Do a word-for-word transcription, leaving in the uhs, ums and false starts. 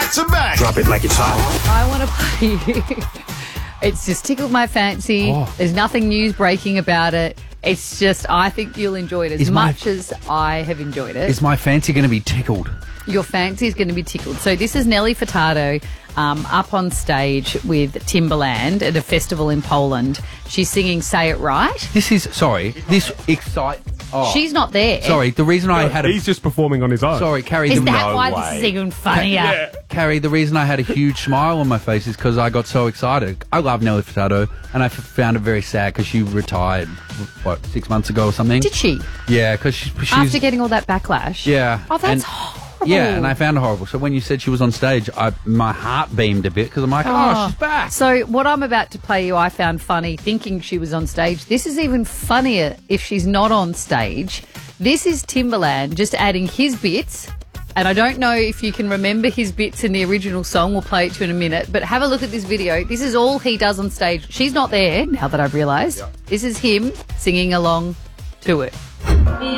back to back. Drop it like it's hot. I want to play you. It's just tickled my fancy. Oh. There's nothing news breaking about it. It's just, I think you'll enjoy it as Is my- much as I have enjoyed it. Is my fancy going to be tickled? Your fancy is going to be tickled. So this is Nelly Furtado um, up on stage with Timbaland at a festival in Poland. She's singing Say It Right. This is, sorry, this excite. Oh. She's not there. Sorry, the reason I had a. He's just performing on his own. Sorry, Carrie. Is the, that no why way. this is even funnier? Yeah. Carrie, the reason I had a huge smile on my face is because I got so excited. I love Nelly Furtado, and I f- found it very sad because she retired, what, six months ago or something? Did she? Yeah, because she, she's... After getting all that backlash? Yeah. Oh, that's and- horrible. Yeah, and I found it horrible. So when you said she was on stage, I, my heart beamed a bit because I'm like, oh, Oh. she's back. So what I'm about to play you, I found funny thinking she was on stage. This is even funnier if she's not on stage. This is Timbaland just adding his bits. And I don't know if you can remember his bits in the original song. We'll play it to you in a minute. But have a look at this video. This is all he does on stage. She's not there, now that I've realised. This is him singing along to it.